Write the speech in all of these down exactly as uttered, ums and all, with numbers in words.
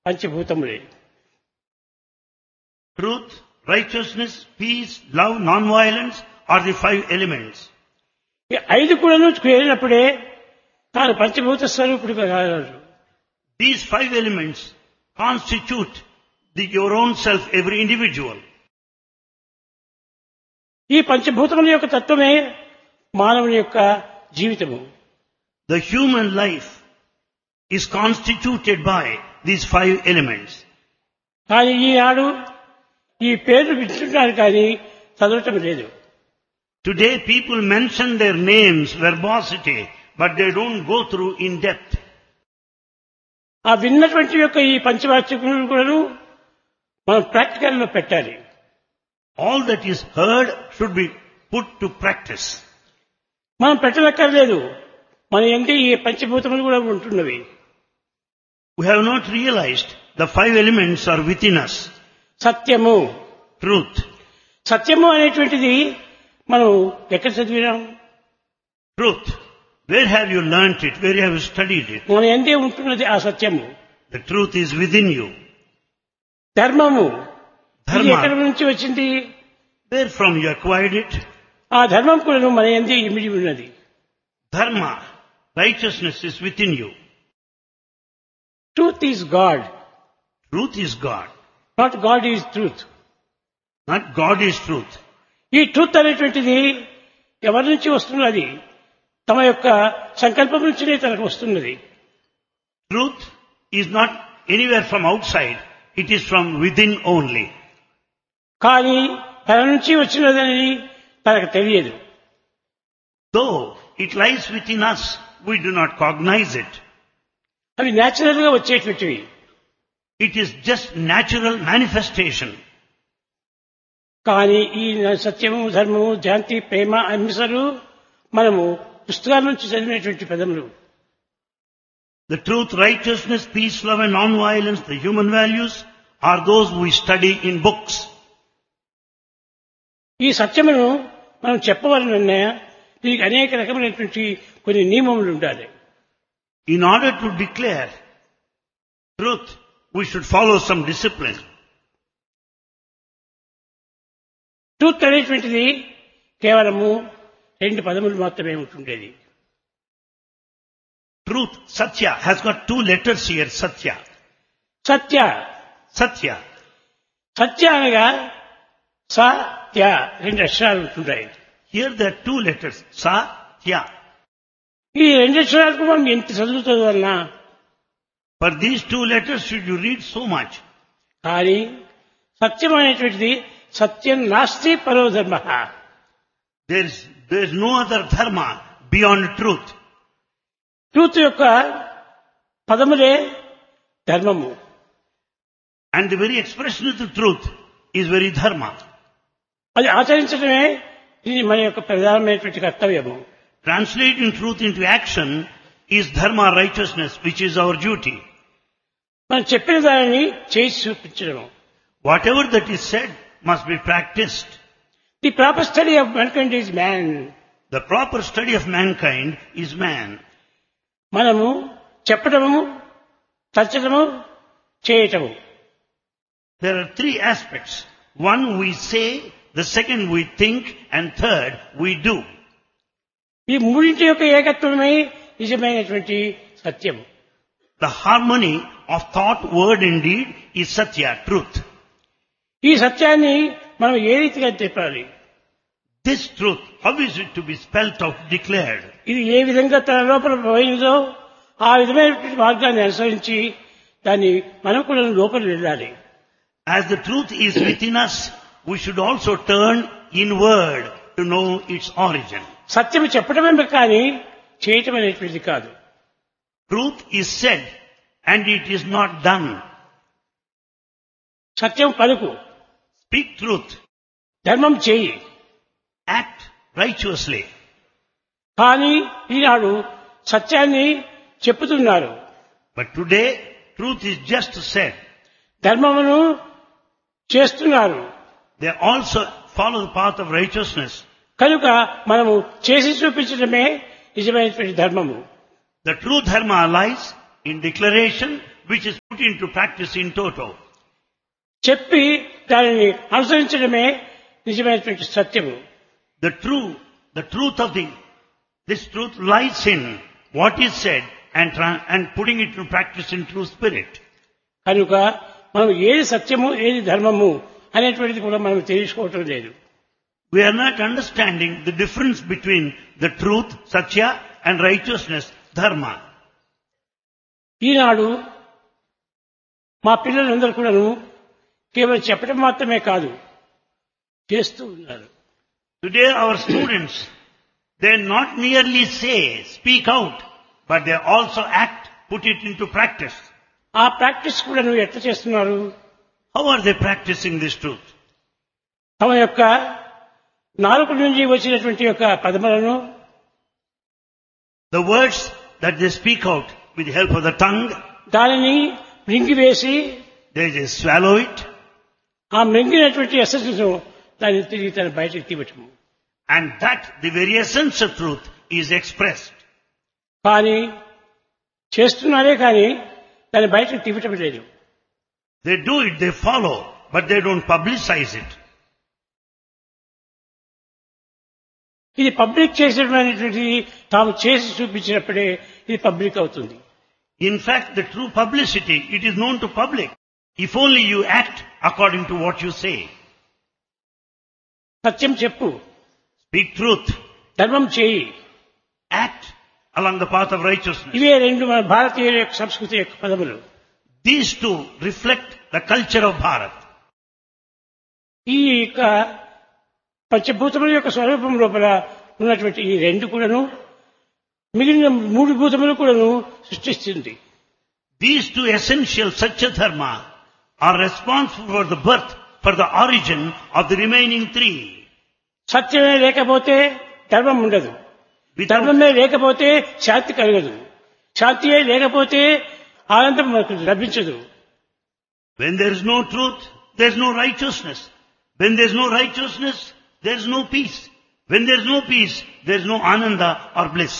పంచభూతములే. Truth, righteousness, peace, love, non-violence are the five elements. ఈ ఐదు కూడాను చేరినప్పుడే తాను పంచభూత స్వరూపుడిగా కాగలరు. These five elements constitute the, your own self, every individual. ఈ పంచభూతముల యొక్క తత్వమే మానవుని యొక్క జీవితము. The human life is constituted by these five elements. కానీ ఈనాడు ఈ పేర్లు వింటున్నారు కానీ చదవటం లేదు. Today people mention their names, verbosity, but they don't go through in depth. ఆ విన్నటువంటి యొక్క ఈ పంచవాక్యములను కూడాను మనం ప్రాక్టికల్ లో పెట్టాలి. All that is heard should be put to practice. మనం పెట్టనక్కర్లేదు, మన ఎందు ఈ పంచభూతములు కూడా ఉంటున్నవి. We have not realized the five elements are within us. సత్యము, Truth. సత్యము అనేటువంటిది మనం ఎక్కడ చదివినాం? Truth. Where have you learnt it? Where have you studied it? మన ఎందే ఉంటున్నది ఆ సత్యము. The truth is within you. ధర్మము, ఇది Dharma. ఎక్కడి నుంచి వచ్చింది? Where from you acquired it? ఆ ధర్మం కూడా మన ఎందే ఇమిడి ఉన్నది. Dharma. Righteousness is within you. Truth is God, Truth is God. Not God is truth. Not God is truth. ఈ ట్రూత్ అనేటువంటిది ఎవరి నుంచి వస్తున్నది? తమ యొక్క సంకల్పం నుంచినే తనకు వస్తున్నది. Truth is not anywhere from outside. It is from within only. కానీ తన నుంచి వచ్చినదని తనకు తెలియదు. Though it lies within us, we do not cognize it. అవి న్యాచురల్ గా వచ్చేటువంటివి. It is just natural manifestation. కానీ ఈ సత్యము, ధర్మము, శాంతి, ప్రేమ, అహింసలు మనము పుస్తకాల నుంచి చదివినటువంటి పదములు. The truth, righteousness, peace, love and non-violence, the human values, are those we study in books. ఈ సత్యమును మనం చెప్పవలన దీనికి అనేక రకమైనటువంటి కొన్ని నియమములు ఉండాలి. In order to declare truth, we should follow some discipline. Truth అనేటువంటిది కేవలము రెండు పదములు మాత్రమే ఉంటుండేది. Truth, Satya, has got two letters here, Satya. Satya, Satya. సత్య అనగా సత్య రెండు అక్షరాలు ఉంటుంటాయి. Here there are two letters, Satya. ఈ రెండు అక్షరాలకు మనం ఎంత చదువుతుంది వలన, For these two letters should you read so much. కానీ సత్యం అనేటువంటిది సత్యం నాస్తి పరో ధర్మ. There is, there is no other dharma beyond truth. Truth యొక్క పదములే ధర్మము. And the very expression of the truth is very dharma. అది ఆచరించడమే ఇది మన యొక్క ప్రధానమైనటువంటి కర్తవ్యము. Translating truth into action is dharma, righteousness, which is our duty. మనం చెప్పిన దానిని చేసి చూపించడం. Whatever that is said must be practiced. The proper study of mankind is man. The proper study of mankind is man. మనము చెప్పడము, తచ్చడము, చేయటము. There are three aspects. One we say, the second we think, and third we do. ఈ మూడింటి యొక్క ఏకత్వమే నిజమైనటువంటి సత్యము. The harmony of thought, word and deed is satya, truth. ఈ సత్యాన్ని మనం ఏ రీతిగా చెప్పాలి? This truth, how is it to be spelt out, declared? ఇది ఏ విధంగా తన లోపల పోయిందో ఆ విధమైనటువంటి మార్గాన్ని అనుసరించి దాన్ని మనం కూడా లోపల వెళ్ళాలి. As the truth is within us, we should also turn inward to know its origin. సత్యము చెప్పడమే కానీ చేయటం అనేటువంటిది కాదు. Truth is said and it is not done. సత్యం పలుకు, Speak truth, ధర్మం చేయి. act righteously. కానీ ఈనాడు సత్యాన్ని చెప్పుతున్నారు, But today, truth is just said. ధర్మమును చేస్తున్నారు. They also follow the path of righteousness. కనుక మనము చేసి చూపించడమే నిజమైనటువంటి ధర్మము. The true dharma lies in declaration which is put into practice in toto. చెప్పి దానిని అనుసరించడమే నిజమైనటువంటి సత్యము. The true, the truth of the, this truth lies in what is said and, tra- and putting it into practice in true spirit. కనుక మనం ఏది సత్యము ఏది ధర్మము అనేటువంటిది కూడా మనం తెలుసుకోవటం లేదు. We are not understanding the difference between the truth, satya, and righteousness, dharma. ఈనాడు మా పిల్లలందరూ కూడాను కేవలం చెప్పడం మాత్రమే కాదు చేస్తూ ఉన్నారు. Today our students, they not merely say, speak out, but they also act, put it into practice. ఆ ప్రాక్టీస్ కూడా నువ్వు ఎట్లా చేస్తున్నారు? How are they practicing this truth? తమ యొక్క నాలుక నుంచి వచ్చినటువంటి యొక్క పదములను, The words that they speak out with the help of the tongue, దానిని మృంగివేసి they just swallow it, ఆ మృంగినటువంటి ఎసెన్స్ దాన్ని తిరిగి తన బయటకు తీయటము. and that the very essence of truth is expressed. కానీ చేస్తున్నారే కానీ దాన్ని బయటకు తీయటం లేదు. They do it, they follow, but they don't publicize it. ఇది పబ్లిక్ చేసడం అనేటువంటిది తాము చేసి చూపించినప్పుడే ఇది పబ్లిక్ అవుతుంది. In fact, the true publicity, it is known to public, if only you act according to what you say. సత్యం చెప్పు, Speak truth, ధర్మం చేయి, act along the path of righteousness. ఇవే రెండు మన భారతీయుల యొక్క సంస్కృతి యొక్క పదములు. These two reflect the culture of Bharat. ఈ యొక్క పంచభూతముల యొక్క స్వరూపం లోపల ఉన్నటువంటి ఈ రెండు కూడాను మిగిలిన మూడు భూతములు కూడాను సృష్టిస్తుంది. These two essential Satya Dharma are responsible for the birth, for the origin of the remaining three. సత్యమే లేకపోతే ధర్మం ఉండదు, Without, ధర్మమే లేకపోతే శాంతి కలగదు, శాంతియే లేకపోతే ఆనందం మనకు లభించదు. when there is no truth, there is no righteousness. When there is no righteousness, there is no peace. When there is no peace, there is no ananda or bliss.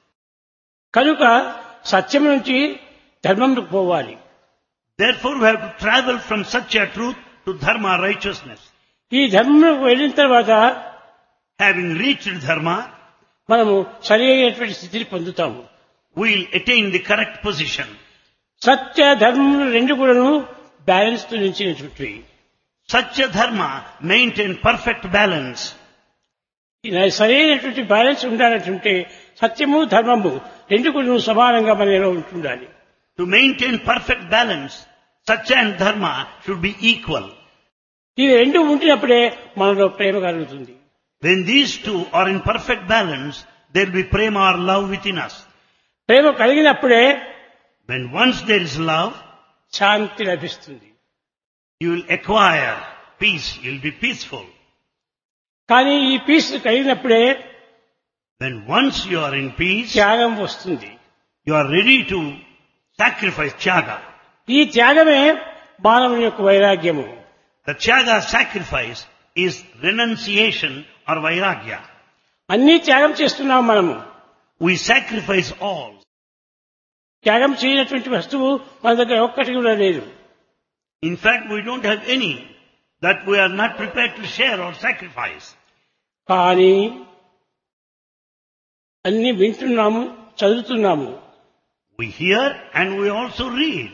కనుక సత్యం నుంచి ధర్మంకు పోవాలి. Therefore, we have to travel from Satya truth to Dharma righteousness. ఈ ధర్మంలోకి వెళ్ళిన తర్వాత Having reached Dharma, మనము సరి అయినటువంటి స్థితిని పొందుతాము. we will attain the correct position. సత్య ధర్మములు రెండు కూడాను బ్యాలెన్స్ తో నిలిచినటువంటివి. Satya Dharma maintain perfect balance. ఇలా సరైనటువంటి బ్యాలెన్స్ ఉండాలంటే సత్యము ధర్మము రెండు కూడా సమానంగా మనలో ఉంటుండాలి. To maintain perfect balance, Satya and Dharma should be equal. ఇవి రెండు ఉంటున్నప్పుడే మనలో ప్రేమ కలుగుతుంది. When these two are in perfect balance, there will be prema or love within us. Prema కలిగినప్పుడే When once there is love, శాంతి లభిస్తుంది. you will acquire peace, you will be peaceful. కానీ ఈ piece కలిగినప్పుడే When once you are in peace, త్యాగం వస్తుంది. you are ready to sacrifice tyaga. ఈ త్యాగమే మానవుని యొక్క వైరాగ్యము. The tyaga sacrifice is renunciation or vairagya. అన్నీ త్యాగం చేస్తున్నాం మనము. We sacrifice all. త్యాగం చేయనటువంటి వస్తువు మన దగ్గర ఒక్కటి కూడా లేదు. In fact, we don't have any that we are not prepared to share or sacrifice. కానీ అన్ని వింటున్నాము, చదువుతున్నాము. We hear and we also read.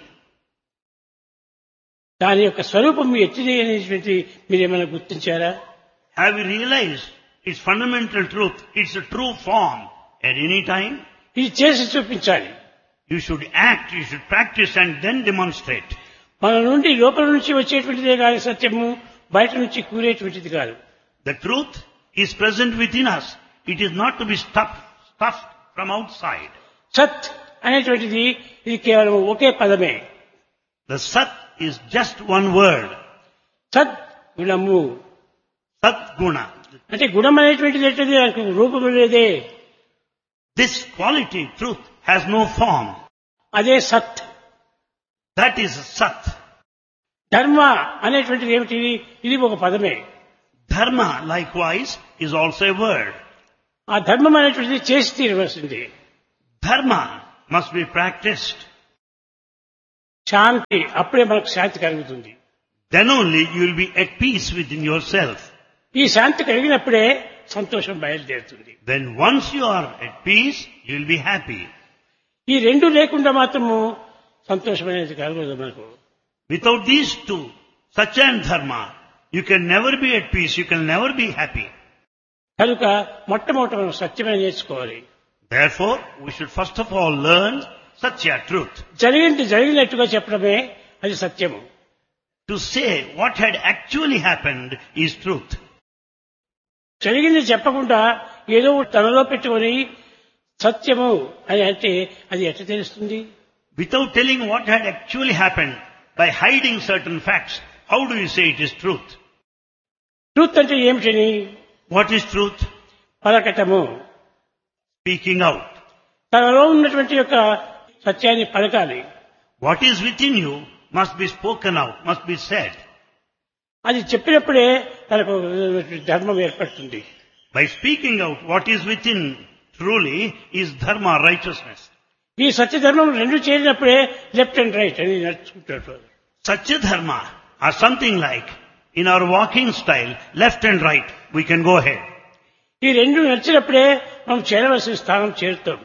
దాని యొక్క స్వరూపం ఎట్టిది అనేటువంటి మీరేమైనా గుర్తించారా? Have you realized its fundamental truth, its a true form at any time? ఇది చేసి చూపించాలి. You should act, you should practice and then demonstrate. మన నుండి లోపల నుంచి వచ్చేటువంటిదే కానీ సత్యము బయట నుంచి కూరేటువంటిది కాదు. The truth is present within us. It is not to be stuffed, stuffed from outside. సత్ అనేటువంటిది ఇది కేవలం ఒకే పదమే. The Sat is just one word. సత్ గుణము Sat Guna. అంటే గుణం అనేటువంటిది ఏంటది? దానికి రూపము లేదే. This quality, truth, has no form. అదే సత్. That is Sat. ధర్మ అనేటువంటిది ఏమిటి? ఇది ఒక పదమే. Dharma, likewise, is also a word. ఆ ధర్మం అనేటువంటిది చేసి తీరవలసింది. Dharma must be practiced. శాంతి, అప్పుడే మనకు శాంతి కలుగుతుంది. Then only you will be at peace within yourself. ఈ శాంతి కలిగినప్పుడే సంతోషం బయలుదేరుతుంది. When once you are at peace, you will be happy. ఈ రెండు లేకుండా మాత్రము సంతోషం అనేది కలగదు మనకు. Without these two, Satya and Dharma, you can never be at peace, you can never be happy. కనుక మొట్టమొదట మనం సత్యమే నేర్చుకోవాలి. Therefore, we should first of all learn Satya, truth. జరిగింది జరిగినట్టుగా చెప్పడమే అది సత్యము. To say what had actually happened is truth. జరిగింది చెప్పకుండా ఏదో తనలో పెట్టుకొని సత్యము అని అంటే అది ఎట్లా తెలుస్తుంది? Without telling what had actually happened, by hiding certain facts, how do you say it is truth? Truth అంటే ఏమిటని? What is truth? పలకటము. Speaking out. తనలో ఉన్నటువంటి యొక్క సత్యాన్ని పలకాలి. What is within you must be spoken out, must be said. అది చెప్పినప్పుడే తనకు ధర్మం ఏర్పడుతుంది. By speaking out what is within truly is dharma, righteousness. ఈ సత్య ధర్మం రెండు చేరినప్పుడే లెఫ్ట్ అండ్ రైట్ అని నడుచుకుంటారు. Satya dharma are something like, in our walking style, left and right, we can go ahead. ఈ రెండు నడిచినప్పుడే మనం చేరవలసిన స్థానం చేరుతాం.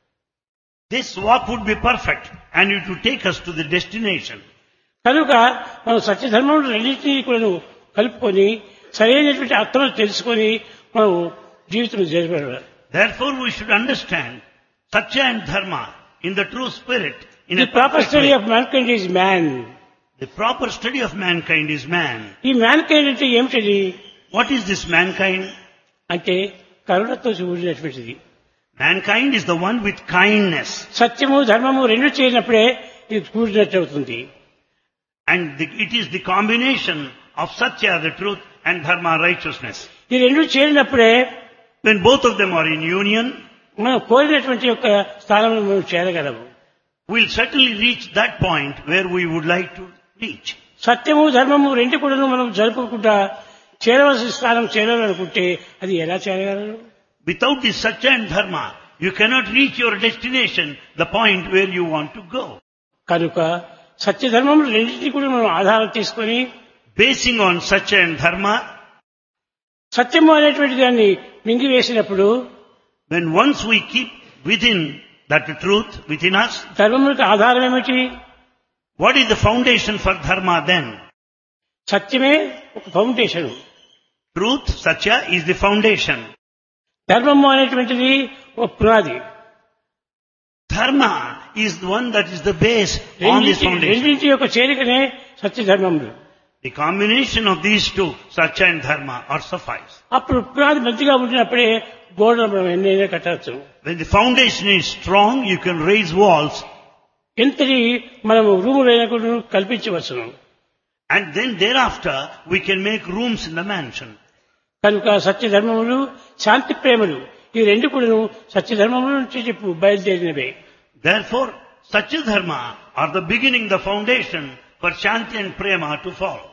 This walk would be perfect and it would take us to the destination. కనుక మనం సత్యధర్మం రెండింటినీ కూడా కలుపుకొని సరైనటువంటి అర్థం తెలుసుకొని మనం జీవితం జరపాలి. Therefore we should understand Satya and Dharma in the true spirit. In The a proper perfect study way. of mankind is man. The proper study of mankind is man. ఈ mankind అంటే ఏమిటది? What is this mankind? అంటే కరుణతో కూడినటువంటిది. Mankind is the one with kindness. సత్యము ధర్మము రెండు చేరినప్పుడే ఇది కూడినట్టు అవుతుంది. And the, it is the combination of Satya, the truth, and Dharma, righteousness. ఈ రెండు చేరినప్పుడే When both of them are in union, మనం కోరినటువంటి యొక్క స్థానంలో మనం చేరగలము. we'll certainly reach that point where we would like to reach. సత్యము ధర్మము రెండు కూడా మనం జరుపుకుంటా చేరవలసిన స్థానం చేరాలనుకుంటే అది ఎలా చేరగలరు? Without this Satya and Dharma, you cannot reach your destination, the point where you want to go. కనుక సత్య ధర్మములు రెండింటినీ కూడా మనం ఆధారం తీసుకొని Basing on Satya and Dharma, సత్యము అనేటువంటి దాన్ని మింగివేసినప్పుడు when once we keep within that truth within us, ధర్మములకు ఆధారం ఏమిటి? what is the foundation for Dharma then? సత్యమే ఒక foundation. Truth, Satya, is the foundation. ధర్మము అనేటువంటిది ఒక పునాది. Dharma is the one that is the base on this రెండింటి foundation. రెండింటి యొక్క చేరికనే సత్య ధర్మములు. The combination of these two, Satya and Dharma, are suffice. అప్పుడు పునాది మంచిగా ఉండినప్పుడే గోడలు మనం ఎన్నైనా కట్టవచ్చు. When the foundation is strong, you can raise walls, ఎంతటి మనము రూములైనా కూడా కల్పించవచ్చును. and then thereafter we can make rooms in the mansion. కనుక సత్య ధర్మములు శాంతి ప్రేమలు ఈ రెండు కూడా సత్య ధర్మముల నుంచి చెప్పు బయలుదేరినవే. Therefore, Satya Dharma are the beginning, the foundation for Shanti and Prema to follow.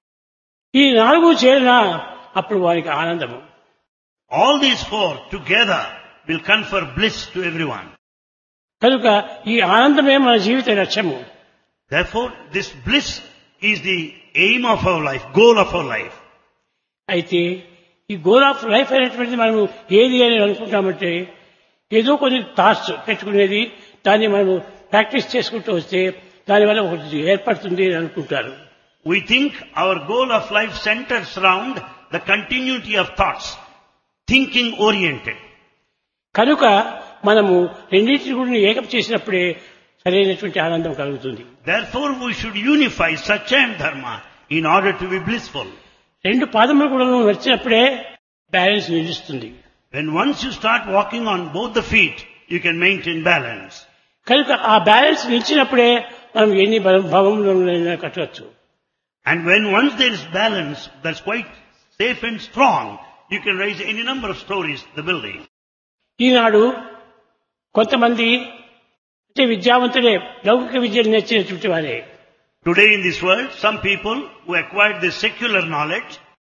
ఈ నాలుగు చేరినా అప్పుడు వారికి ఆనందము. All these four together will confer bliss to everyone. కనుక ఈ ఆనందమే మన జీవిత లక్ష్యము. Therefore, this bliss is the aim of our life, goal of our life. అయితే ఈ గోల్ ఆఫ్ లైఫ్ అనేటువంటిది మనము ఏది అని అనుకుంటామంటే ఏదో కొన్ని థాట్స్ పెట్టుకునేది, దాన్ని మనము ప్రాక్టీస్ చేసుకుంటూ వస్తే దానివల్ల ఒకటి ఏర్పడుతుంది అని అనుకుంటారు. We think our goal of life centers around the continuity of thoughts, thinking oriented. కనుక మనము రెండింటిని కూడా ఏకం చేసినప్పుడే సరైనటువంటి ఆనందం కలుగుతుంది. Therefore, we should unify Satya and Dharma in order to be blissful. రెండు పాదములు కూడా నడిచినప్పుడే బ్యాలెన్స్ నిలుస్తుంది. When once you start walking on both the feet, you can maintain balance. కనుక ఆ బ్యాలెన్స్ నిలిచినప్పుడే మనం ఎన్ని భవములైనా కట్టవచ్చు. And when once there is balance, that's quite safe and strong, you can raise any number of stories, the building. ఈనాడు కొంతమంది అంటే విద్యావంతులే లౌకిక విద్యను నేర్చినటువంటి వారే. Today in this world, some people who acquired this secular knowledge,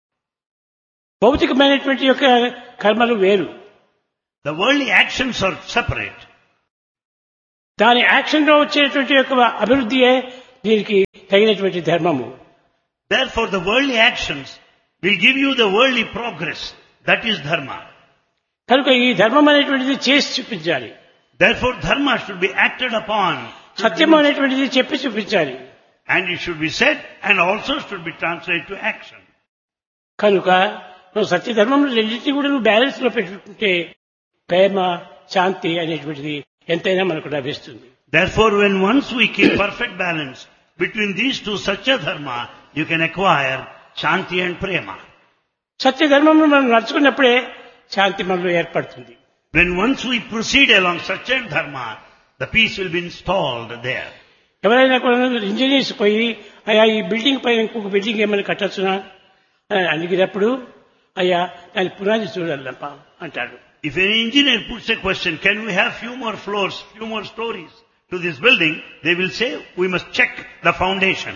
భౌతికమైనటువంటి యొక్క కర్మలు వేరు. the worldly actions are separate. దాని యాక్షన్ లో వచ్చేటువంటి యొక్క అభివృద్ధియే దీనికి తగినటువంటి ధర్మము. Therefore, the worldly actions will give you the worldly progress. That is dharma. కనుక ఈ ధర్మం అనేటువంటిది చేసి చూపించాలి. Therefore, dharma should be acted upon. సత్యం అనేటువంటిది చెప్పి చూపించాలి. And it should be said and also should be translated to action. కనుక నువ్వు సత్య ధర్మంలో రెండింటినీ కూడా నువ్వు బ్యాలెన్స్ లో పెట్టుకుంటే ప్రేమ శాంతి అనేటువంటిది ఎంతైనా మనకు లభిస్తుంది. Therefore, when once we keep perfect balance between these two satya dharma, you can acquire shanti and prema. సత్య ధర్మంలో మనం నడుచుకున్నప్పుడే శాంతి మనలో ఏర్పడుతుంది. When once we proceed along satya and dharma, the peace will be installed there. ఎవరైనా కూడా engineers పోయి అయ్యా ఈ building పైన ఇంకొక బిల్డింగ్ ఏమైనా కట్టొచ్చునా అని అడిగినప్పుడు అయ్యా దాని పునాది చూడాలప్ప అంటాడు. If an engineer puts a question, can we have few more floors, few more stories to this building, they will say, we must check the foundation.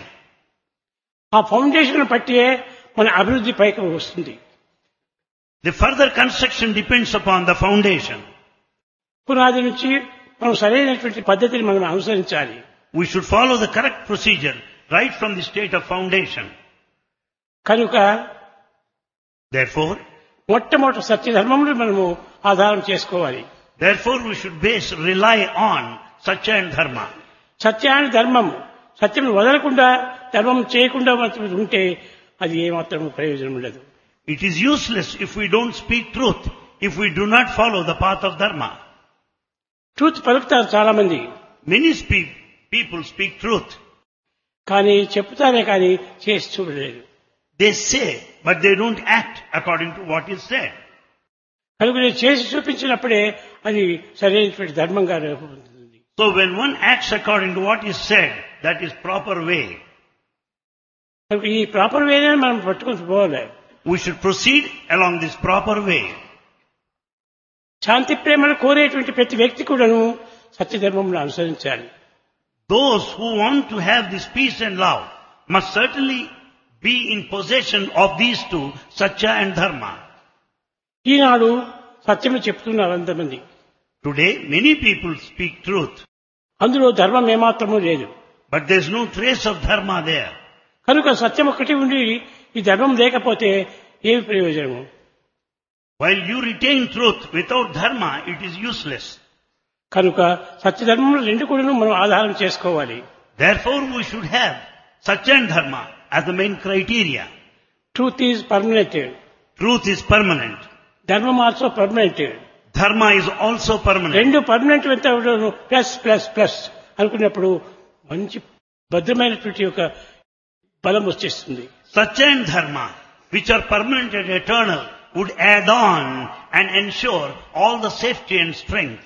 ఆ ఫౌండేషన్ బట్టియే మన అభివృద్ధి పైకి వస్తుంది. The further construction depends upon the foundation. పునాది నుంచి మనం సరైనటువంటి పద్ధతిని మనం అనుసరించాలి. We should follow the correct procedure right from the state of foundation. కనుక Therefore, మొట్టమొదటి సత్య ధర్మంలో మనము ఆధారం చేసుకోవాలి. therefore we should base, rely on satya and dharma. సత్యాన్ని ధర్మము సత్యం వదలకుండా ధర్మం చేయకుండా మాత్రం ఉంటే అది ఏమాత్రం ప్రయోజనం ఉండదు. It is useless if we don't speak truth, if we do not follow the path of dharma. Truth పలుకుతారు చాలా మంది. Many speak, people speak truth. కానీ చెప్తారే కానీ చేసి చూడలేదు. They say, but they don't act according to what is said. కనుక నేను చేసి చూపించినప్పుడే అది సరైనటువంటి ధర్మంగా రూపొందుతుంది. So when one acts according to what is said, that is proper way. కనుక ఈ ప్రాపర్ వేనే మనం పట్టుకొని పోవాలి. We should proceed along this proper way. శాంతి ప్రేమను కోరేటువంటి ప్రతి వ్యక్తి కూడాను సత్యధర్మంలో అనుసరించాలి. Those who want to have this peace and love must certainly be in possession of these two, satya and dharma. ఈనాడు సత్యము చెప్తున్నారు అంతమంది. Today, many people speak truth, అందులో ధర్మం ఏమాత్రమూ లేదు. but there is no trace of dharma there. కనుక సత్యం ఒకటి ఉండి ఈ ధర్మం లేకపోతే ఏమి ప్రయోజనము? While you retain truth without dharma, it is useless. కనుక సత్యధర్మంలో రెండు కూడా మనం ఆధారం చేసుకోవాలి. Therefore, we should have satya and dharma as the main criteria. Truth is permanent. Truth is permanent. ధర్మం also permanent. Dharma is also permanent. రెండు permanent ఎంత plus plus plus అనుకున్నప్పుడు మంచి భద్రమైనటువంటి ఒక బలం వచ్చేస్తుంది. Satya and dharma, which are permanent and eternal, would add on and ensure all the safety and strength.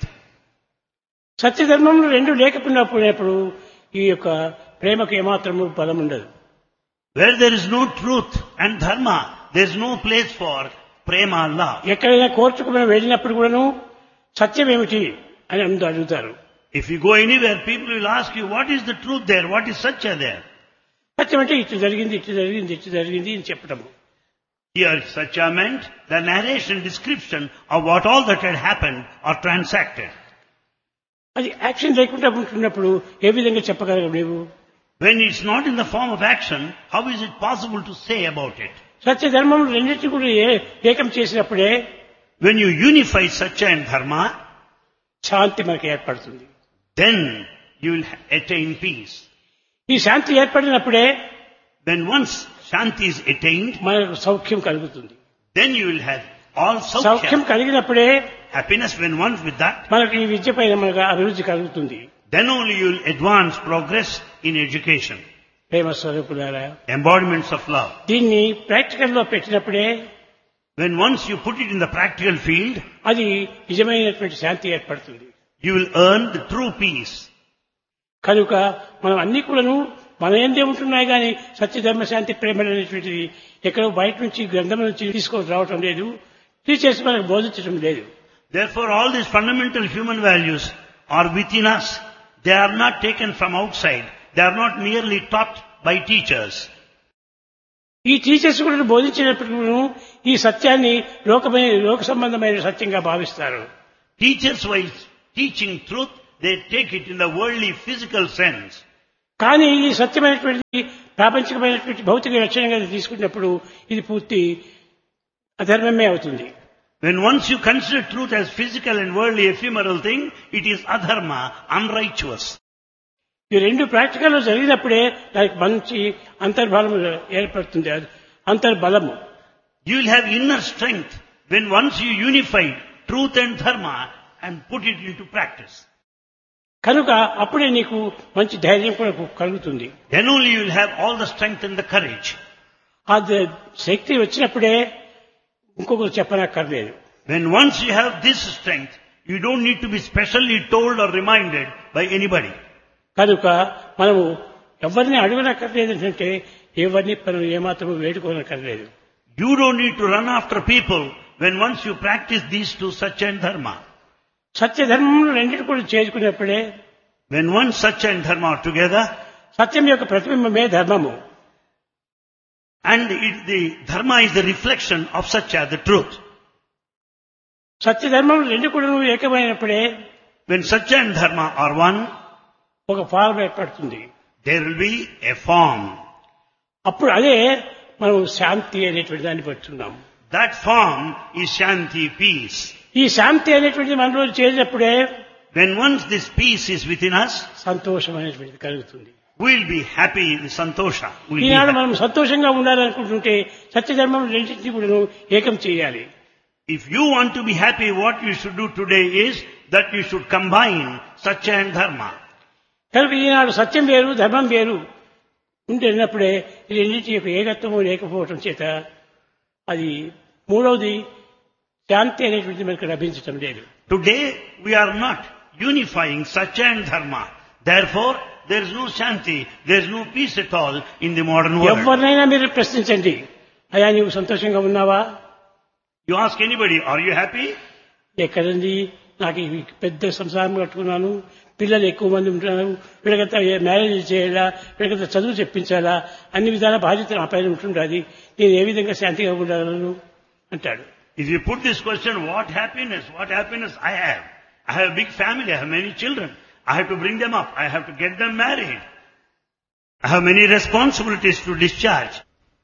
సత్యధర్మంలో రెండు లేకపోయినప్పుడు ఈ యొక్క ప్రేమకు ఏమాత్రము బలం ఉండదు. Where there is no truth and dharma, there is no place for prema, love. ఎక్కడైనా కోర్టుకు మనం వెళ్ళినప్పుడు కూడాను సత్యం ఏమిటి అని అందరూ అడుగుతారు. If you go anywhere, people will ask you, what is the truth there? What is satya there? సత్యం అంటే ఇటు జరిగింది ఇటు జరిగింది ఇటు జరిగింది అని చెప్పటము. Here, satya meant the narration, description of what all that had happened or transacted. అది action లేకుండా ఉంటున్నప్పుడు ఏ విధంగా చెప్పగలవు నీవు? When it's not in the form of action, how is it possible to say about it? సత్య ధర్మం రెండింటిని కూడా ఏ- ఏకం చేసినప్పుడే When you unify satya and dharma, శాంతి మనకి ఏర్పడుతుంది. then you will attain peace. ఈ శాంతి ఏర్పడినప్పుడే When once shanti is attained, మనకు సౌఖ్యం కలుగుతుంది. then you will have all Soukhyam saukya, కలిగినప్పుడే happiness. When once with that, మనకు ఈ విద్య పైన మనకు అభివృద్ధి కలుగుతుంది. then only you will advance, progress in education, ప్రేమ స్వరూపులారా, embodiments of love. దీన్ని ప్రాక్టికల్ లో పెట్టినప్పుడే When once you put it in the practical field, అది నిజమైనటువంటి శాంతి ఏర్పడుతుంది. you will earn the true peace. కనుక మనం అన్ని కూడాను మన ఏందే ఉంటున్నాయి కానీ సత్యధర్మ శాంతి ప్రేమ అనేటువంటిది ఎక్కడో బయట నుంచి గ్రంథం నుంచి తీసుకొని రావటం లేదు, టీచర్స్ మనకు బోధించడం లేదు. Therefore, all these fundamental human values are within us. They are not taken from outside. They are not merely taught by teachers. ఈ టీచర్స్ కూడా బోధించినప్పుడు ఈ సత్యాన్ని లోకమైన లోక సంబంధమైన సత్యంగా భావిస్తారు. Teachers, while teaching truth, they take it in the worldly, physical sense. కానీ ఈ సత్యమైనటువంటి ప్రాపంచికమైనటువంటి భౌతిక లక్షణంగా తీసుకున్నప్పుడు ఇది పూర్తి అధర్మమే అవుతుంది. When once you consider truth as physical and worldly ephemeral thing, it is adharma, unrighteous. ఈ రెండు ప్రాక్టికల్ జరిగినప్పుడే దానికి మంచి అంతర్బలము ఏర్పడుతుంది, అంతర్బలము. You will have inner strength when once you unify truth and dharma and put it into practice. కనుక అప్పుడే నీకు మంచి ధైర్యం కూడా కలుగుతుంది. Then only you will have all the strength and the courage. ఆ శక్తి వచ్చినప్పుడే ఇంకొకరు చెప్పనక్కర్లేదు. When once you have this strength, you don't need to be specially told or reminded by anybody. కనుక మనము ఎవరిని అడగనక్కర్లేదు అంటే ఎవరిని మనం ఏమాత్రం వేడుకోనక్కర్లేదు. You don't need to run after people when once you practice these two, satya and dharma. సత్య ధర్మములు రెండింటి కూడా చేసుకున్నప్పుడే When once satya and dharma are together, సత్యం యొక్క ప్రతిబింబమే ధర్మము. and it, the dharma is the reflection of satya, the truth. సత్య ధర్మములు రెండు కూడా ఏకమైనప్పుడే When satya and dharma are one, ఒక form ఏర్పడుతుంది. there will be a form. అప్పుడు అదే మనం శాంతి అనేటువంటి దాన్ని పడుతున్నాం. That form is shanti, peace. ఈ శాంతి అనేటువంటిది మనలో చేరినప్పుడే When once this peace is within us, సంతోషం అనేటువంటిది కలుగుతుంది. we will be happy in santosha. We'll be Eenadu happy. మనం సంతోషంగా ఉండాలనుకుంటుంటే సత్యధర్మం రెండింటినీ కూడా ఏకం చేయాలి. If you want to be happy, what you should do today is that you should combine satya and dharma. కనుక ఈనాడు సత్యం వేరు ధర్మం వేరు ఉంటున్నప్పుడే ఈ రెండింటి యొక్క ఏకత్వము లేకపోవటం చేత అది మూడవది శాంతి అనేటువంటిది మనకు లభించటం లేదు. Today we are not unifying satya and dharma. Therefore, there is no shanti, there is no peace at all in the modern world. ఎవరినైనా మీరు ప్రశ్నించండి, అయ్యా నీవు సంతోషంగా ఉన్నావా? You ask anybody, are you happy? ఎక్కడండి, నాకు ఈ పెద్ద సంసారం కట్టుకున్నాను, పిల్లలు ఎక్కువ మంది ఉంటున్నారు, వీళ్ళకంతా మ్యారేజ్ చేయాలా, వీళ్ళకంతా చదువు చెప్పించాలా, అన్ని విధాల బాధ్యత నా పైన ఉంటుండాలి, నేను ఏ విధంగా శాంతిగా ఉండగలను అంటాడు. If you put this question, what happiness, what happiness I have? I have a big family, I have many children. I have to bring them up, I have to get them married. I have many responsibilities to discharge.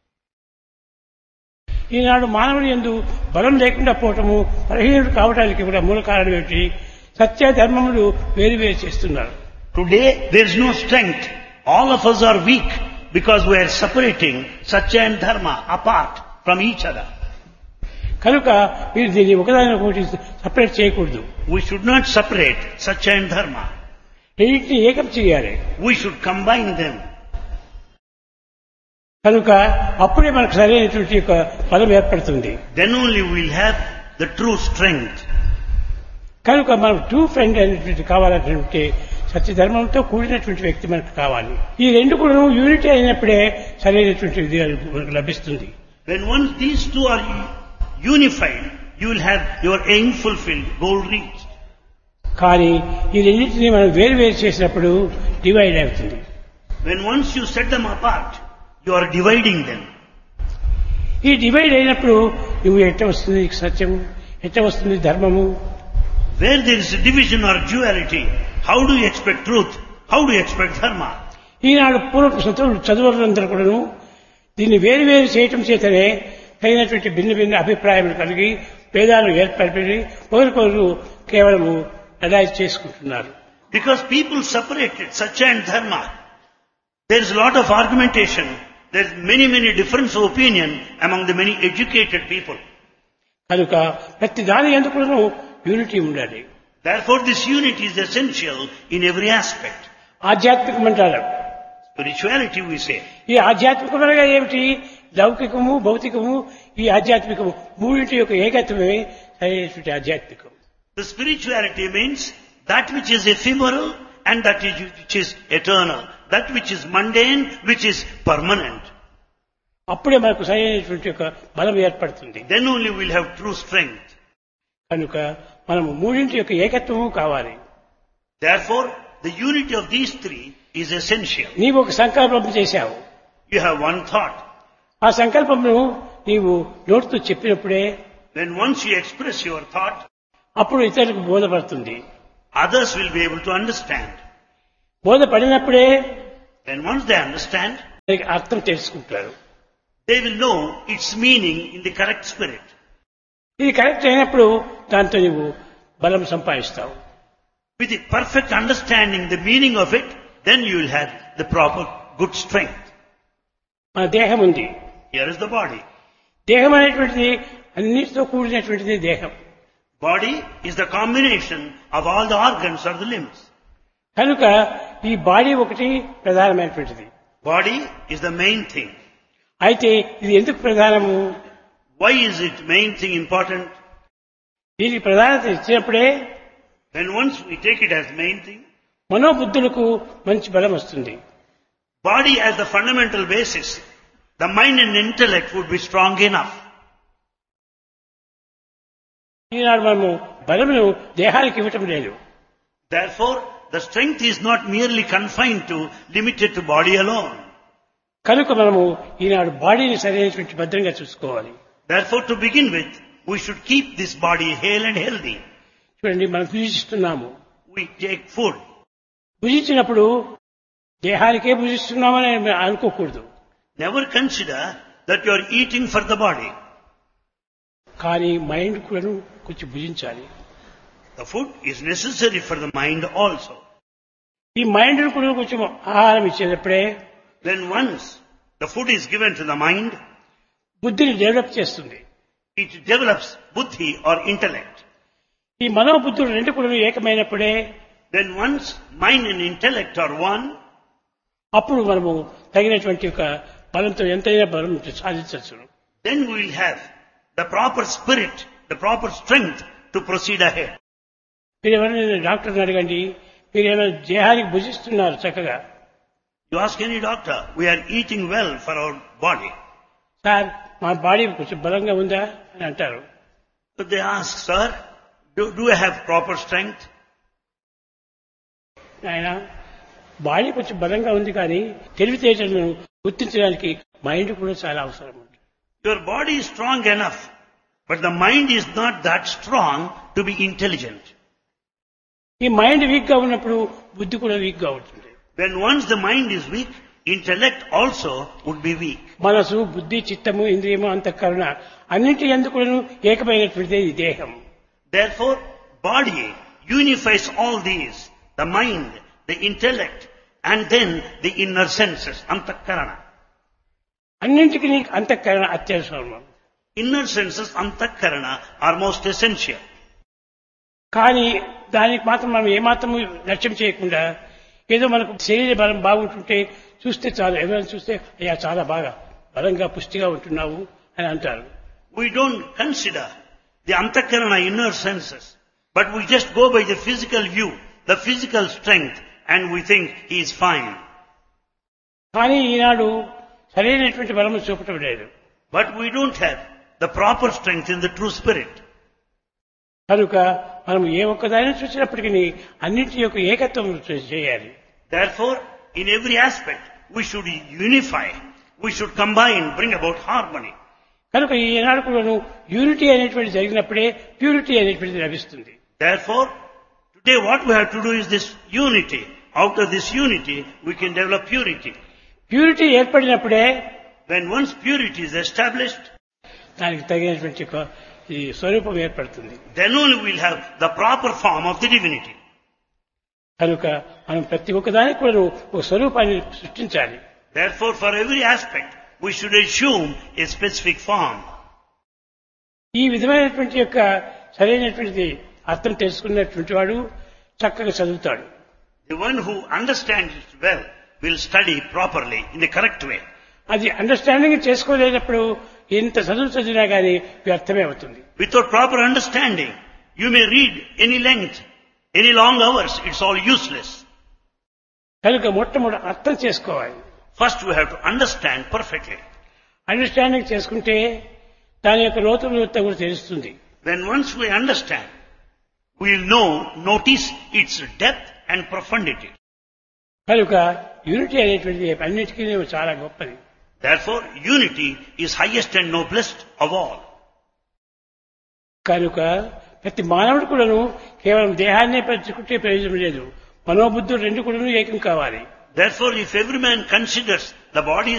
ఈనాడు మానవుని యందు బలం లేకుండా పోవటము, బలహీనుడు కావడానికి కూడా మూల కారణం ఏమిటి? సత్య ధర్మములు వేరు వేరు చేస్తున్నారు. Today there is no strength. All of us are weak because we are separating satya and dharma apart from each other. కనుక మీరు దీన్ని ఒకదాని ఒకటి సపరేట్ చేయకూడదు. We should not separate satya and dharma. రెండింటిని ఏకం చేయాలి. We should combine them. కనుక అప్పుడే మనకు సరైనటువంటి యొక్క ఫలం ఏర్పడుతుంది. Then only we will have the true strength. కనుక మనం ట్రూ ఫ్రెండ్ అనేటువంటి కావాలంటే సత్యధర్మంతో కూడినటువంటి వ్యక్తి మనకు కావాలి. ఈ రెండు కూడా యూనిటీ అయినప్పుడే సరైనటువంటి విజయాలు మనకు లభిస్తుంది. When once these two are unified, you will have your aim fulfilled, goal reached. కానీ ఈ రెండింటినీ మనం వేరు వేరు చేసినప్పుడు డివైడ్ అవుతుంది. When once you set them apart, you are dividing them. ఈ డివైడ్ అయినప్పుడు నువ్వు ఎట్ట వస్తుంది సత్యము, ఎట్ట వస్తుంది ధర్మము? Where there is a division or duality, how do you expect truth? How do you expect dharma? ఈనాడు పూర్వ చదువులందరూ కూడాను దీన్ని వేరు వేరు చేయటం చేతనే తగినటువంటి భిన్న భిన్న అభిప్రాయాలు కలిగి భేదాలు ఏర్పడి ఒకరికొకరు కేవలము అలైజ్ చేసుకుంటున్నారు. Because people separated satya and dharma. There is a lot of argumentation. There is many, many difference of opinion among the many educated people. కనుక ప్రతి దాని యందు కూడాను యూనిటీ ఉండాలి. Therefore, this unity is essential in every aspect. ఆధ్యాత్మికం అంటారు. Spirituality, we say. ఈ ఆధ్యాత్మికమనగా ఏమిటి? లౌకికము, భౌతికము, ఈ ఆధ్యాత్మికము మూడింటి యొక్క ఏకత్వమే సరైనటువంటి ఆధ్యాత్మికం. The spirituality means that which is ephemeral and that which is eternal. That which is mundane, which is permanent. అప్పుడే మనకు సరైనటువంటి యొక్క బలం ఏర్పడుతుంది. Then only we'll have true strength. కనుక మనము మూడింటి యొక్క ఏకత్వము కావాలి. Therefore, the unity of these three is essential. నీవు ఒక సంకల్పం చేశావు. You have one thought. ఆ సంకల్పమును నీవు నోటితో చెప్పినప్పుడే When once you express your thought, అప్పుడు ఇతరులకు బోధపడుతుంది. others will be able to understand. బోధపడినప్పుడే When once they understand, దానికి అర్థం తెలుసుకుంటారు. they will know its meaning in the correct spirit. ఇది కరెక్ట్ అయినప్పుడు దాంతో నువ్వు బలం సంపాదిస్తావు. With the perfect understanding the meaning of it, then you will have the proper good strength. మన దేహం ఉంది. Here is the body. దేహం అనేటువంటిది అన్నిటితో కూడినటువంటిది దేహం. Body is the combination of all the organs or the limbs. కనుక ఈ body ఒకటి ప్రధానమైనటువంటిది. Body is the main thing. అయితే ఇది ఎందుకు ప్రధానము? Why is it main thing important? దీనికి ప్రధానత ఇచ్చినప్పుడే When once we take it as main thing, మనోబుద్ధులకు మంచి బలం వస్తుంది. body as the fundamental basis, the mind and intellect would be strong enough. ఈనాడు మనము బలమును దేహానికి ఇవ్వటం లేదు. Therefore, the strength is not merely confined to, limited to body alone. కనుక మనము ఈనాడు బాడీని సరైనటువంటి భద్రంగా చూసుకోవాలి. Therefore, to begin with, we should keep this body hale and healthy. చూడండి, మనం భుజిస్తున్నాము. We take food. భుజించినప్పుడు దేహానికే భుజిస్తున్నామని అనుకోకూడదు. Never consider that you are eating for the body. కానీ మైండ్ కూడా కొంచెం భుజించాలి. The food is necessary for the mind also. ఈ mind కూడా కొంచెం ఆహారం ఇచ్చేటప్పుడే Then once the food is given to the mind, బుద్ధిని develop చేస్తుంది. it develops buddhi or intellect. ఈ మనోబుద్ధులు రెండు కూడా ఏకమైనప్పుడే Then once mind and intellect are one, అప్పుడు మనము తగినటువంటి ఒక బలంతో ఎంతైనా బలం సాధించవచ్చు. then we will have the proper spirit, the proper strength to proceed ahead. మీరు ఎవరైనా డాక్టర్ని అడగండి, మీరు ఏమైనా దేహానికి భుజిస్తున్నారు చక్కగా. You ask any doctor, we are eating well for our body. Sir మా బాడీ కొంచెం బలంగా ఉందా అని అంటారు. But they ask, sir, do, do I have proper strength? ఆయన బాడీ కొంచెం బలంగా ఉంది కానీ తెలివితేటలను గుర్తించడానికి మైండ్ కూడా చాలా అవసరం. Your body is strong enough, but the mind is not that strong to be intelligent. ఈ మైండ్ వీక్ గా ఉన్నప్పుడు బుద్ధి కూడా వీక్ గా ఉంటుంది. When once the mind is weak, intellect also would be weak. మనసు, బుద్ధి, చిత్తము, ఇంద్రియము, అంతఃకరణ అన్నింటి యందు కూడా ఏకమైనటువంటిదే ఈ దేహం. Therefore, body unifies all these, the mind, the intellect, and then the inner senses, antakarana. అన్నింటికి అంతఃకరణ అత్యవసరం. Inner senses, antakarana, are most essential. కానీ దానికి మాత్రం మనం ఏమాత్రం లక్ష్యం చేయకుండా ఏదో మనకు శరీర బలం బాగుంటుంటే చూస్తే చాలు, ఎవరైనా చూస్తే అయ్యా చాలా బాగా బలంగా పుష్టిగా ఉంటున్నావు అని అంటారు. We don't consider the antakarana inner senses, but we just go by the physical view, the physical strength, and we think he is fine. కానీ ఈనాడు సరైనటువంటి బలము చూపటం లేదు. But we don't have the proper strength in the true spirit. కనుక మనం ఏ ఒక్కదాన్ని చూసినప్పటికీ అన్నింటి యొక్క ఏకత్వం చేయాలి. Therefore, in every aspect, we should unify, we should combine, bring about harmony. కనుక ఈనాడు కూడా యూనిటీ అనేటువంటి జరిగినప్పుడే ప్యూరిటీ అనేటువంటిది లభిస్తుంది. Therefore, today what we have to do is this unity. Out of this unity, we can develop purity. Purity ఏర్పడినప్పుడే When once purity is established, దానికి తగినటువంటి ఒక ఈ స్వరూపం ఏర్పడుతుంది. then only we will have the proper form of the divinity. కనుక మనం ప్రతి ఒక్కదానికి కూడా ఒక స్వరూపాన్ని సృష్టించాలి. Therefore, for every aspect, we should assume a specific form. ఈ విధమైనటువంటి యొక్క సరైనటువంటి అర్థం తెలుసుకున్నటువంటి వాడు చక్కగా చదువుతాడు. The one who understands it well will study properly in the correct way. అది అండర్స్టాండింగ్ చేసుకోలేనప్పుడు ఎంత చదువు చదివినా కానీ వ్యర్థమే అవుతుంది. Without proper understanding, you may read any length, any long hours, it's all useless. కనుక మొట్టమొదటి అర్థం చేసుకోవాలి. First we have to understand perfectly. Understanding చేసుకుంటే దాని యొక్క లోతులు కూడా తెలుస్తుంది. When once we understand, we will know, notice its depth and profundity. కనుక యూనిటీ అనేటువంటిది అన్నిటికీ చాలా గొప్పది. Therefore, unity is highest and noblest of all. కనుక ప్రతి మానవుడు కూడాను కేవలం దేహాన్నే పెంచుకుంటే ప్రయోజనం లేదు. మనోబుద్ధులు రెండు కూడాను ఏకం కావాలి. Therefore, if every man considers the body